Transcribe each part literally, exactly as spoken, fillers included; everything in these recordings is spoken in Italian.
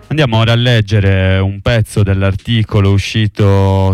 Andiamo ora a leggere un pezzo dell'articolo uscito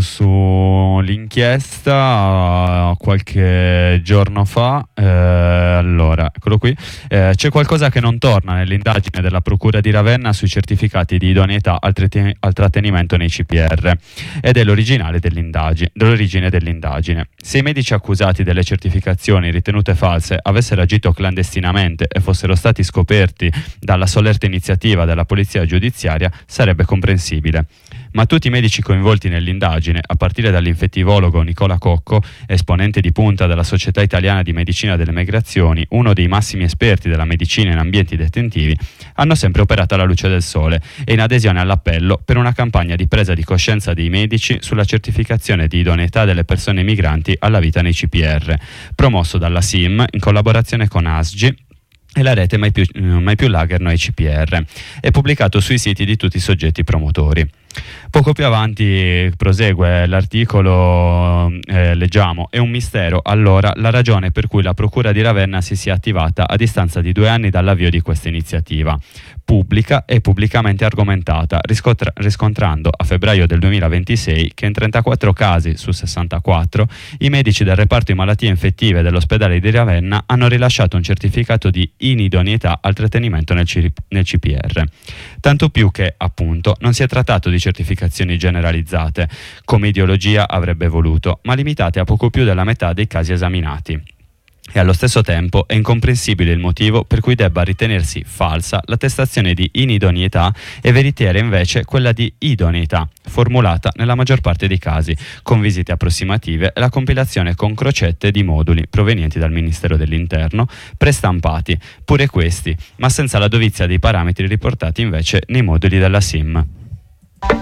sull'inchiesta uh, qualche giorno fa. Eh, allora, eccolo qui. Eh, c'è qualcosa che non torna nell'indagine della Procura di Ravenna sui certificati di idoneità al, trete- al trattenimento nei C P R ed è l'originale dell'indagine, dell'origine dell'indagine. Se i medici accusati delle certificazioni ritenute false avessero agito clandestinamente e fossero stati scoperti dalla solerte iniziativa della polizia giudiziaria, sarebbe comprensibile. Ma tutti i medici coinvolti nell'indagine, a partire dall'infettivologo Nicola Cocco, esponente di punta della Società Italiana di Medicina delle Migrazioni, uno dei massimi esperti della medicina in ambienti detentivi, hanno sempre operato alla luce del sole e in adesione all'appello per una campagna di presa di coscienza dei medici sulla certificazione di idoneità delle persone migranti alla vita nei C P R, promosso dalla S I M in collaborazione con A S G I e la rete Mai più, mai più Lager Noi C P R, è pubblicato sui siti di tutti i soggetti promotori. Poco più avanti prosegue l'articolo, eh, leggiamo: è un mistero allora la ragione per cui la Procura di Ravenna si sia attivata a distanza di due anni dall'avvio di questa iniziativa pubblica e pubblicamente argomentata, riscontra- riscontrando a febbraio del duemilaventisei che in trentaquattro casi su sessantaquattro i medici del reparto di malattie infettive dell'ospedale di Ravenna hanno rilasciato un certificato di inidoneità al trattenimento nel, C- nel C P R. Tanto più che, appunto, non si è trattato di certificazioni generalizzate, come ideologia avrebbe voluto, ma limitate a poco più della metà dei casi esaminati. E allo stesso tempo è incomprensibile il motivo per cui debba ritenersi falsa l'attestazione di inidoneità e veritiera invece quella di idoneità, formulata nella maggior parte dei casi, con visite approssimative e la compilazione con crocette di moduli provenienti dal Ministero dell'Interno, prestampati, pure questi, ma senza la dovizia dei parametri riportati invece nei moduli della S I M.